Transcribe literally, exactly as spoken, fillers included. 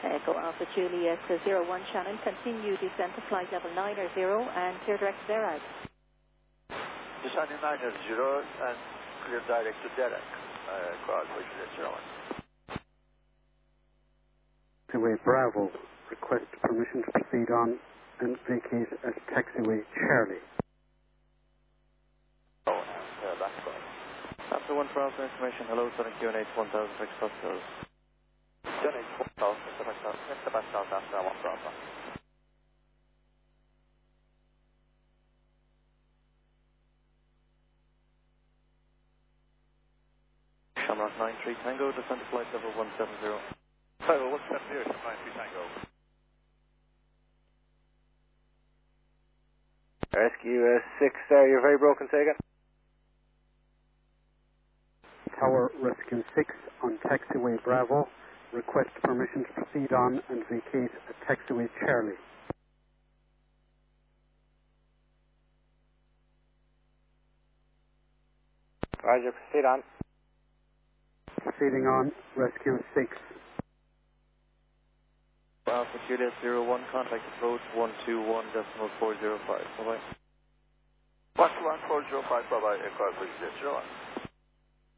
Echo Alpha Juliet to zero one Shannon, continue descent to flight level nine or zero and clear direct to Derek. Descending nine or zero and clear direct to Derek. Uh, Echo Alpha Juliet zero one. Taxiway Bravo, request permission to proceed on and vacate at taxiway Charlie. Oh, and uh, back five. After one for Alpha information, hello, Southern Q N H one thousand six Foxtrot. Q N H one thousand six Foxtrot, after one for Alpha. Shamrock nine three Tango, descend to flight level one seven zero. Flight level one seven zero, nine three Tango. Rescue uh, six, uh, you're very broken, say again. Tower Rescue six on taxiway Bravo, request permission to proceed on and vacate at taxiway Charlie. Roger, proceed on. Proceeding on, Rescue six. Alpha Juliet zero one, contact approach one two one decimal four zero five. Bye bye. one two one four zero five, bye bye, Echo Alpha Juliet zero one.